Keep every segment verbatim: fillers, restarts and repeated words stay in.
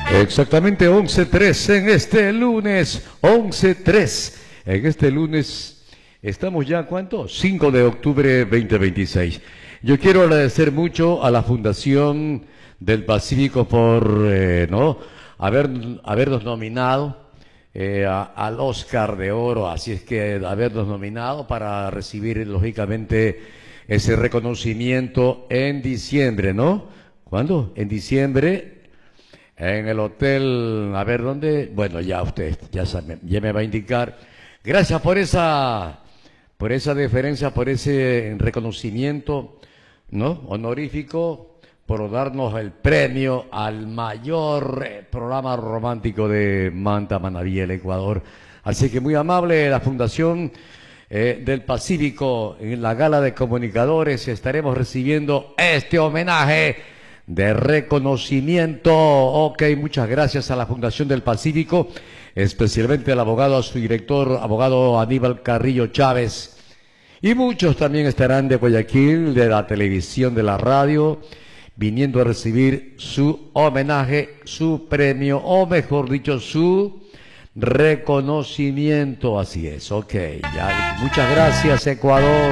Exactamente once tres en este lunes, once tres. En este lunes estamos ya, ¿cuánto? cinco de octubre veinte veintiséis. Yo quiero agradecer mucho a la Fundación del Pacífico por eh, ¿no? Haber, habernos nominado eh, a, al Oscar de Oro, así es que habernos nominado para recibir, lógicamente, ese reconocimiento en diciembre, ¿no? ¿Cuándo? En diciembre. En el hotel, a ver dónde, bueno, ya usted, ya, sabe, ya me va a indicar. Gracias por esa, por esa deferencia, por ese reconocimiento, ¿no? Honorífico, por darnos el premio al mayor eh, programa romántico de Manta, Manabí, el Ecuador. Así que muy amable la Fundación eh, del Pacífico, en la Gala de Comunicadores estaremos recibiendo este homenaje de reconocimiento. Ok, muchas gracias a la Fundación del Pacífico, especialmente al abogado, a su director, abogado Aníbal Carrillo Chávez. Y muchos también estarán de Guayaquil, de la televisión, de la radio, viniendo a recibir su homenaje, su premio, o mejor dicho, su reconocimiento. Así es, ok. Ya, muchas gracias, Ecuador.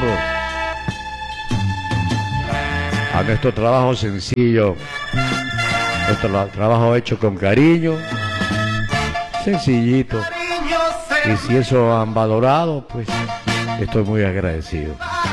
A nuestro trabajo sencillo, nuestro trabajo hecho con cariño, sencillito. Y si eso han valorado, pues estoy muy agradecido.